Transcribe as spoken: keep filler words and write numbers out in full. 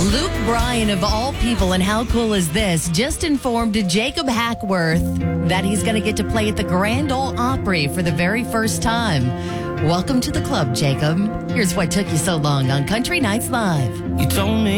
Luke Bryan, of all people, and how cool is this, just informed Jacob Hackworth that he's going to get to play at the Grand Ole Opry for the very first time. Welcome to the club, Jacob. Here's what took you so long on Country Nights Live. You told me